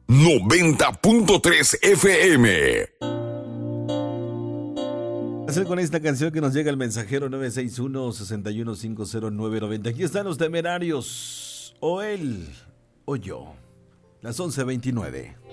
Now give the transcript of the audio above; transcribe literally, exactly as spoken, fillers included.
noventa punto tres F M. Hacer con esta canción que nos llega el mensajero nueve seis uno, seis uno cinco cero nueve nueve cero. Aquí están los Temerarios, o él o yo, las once veintinueve.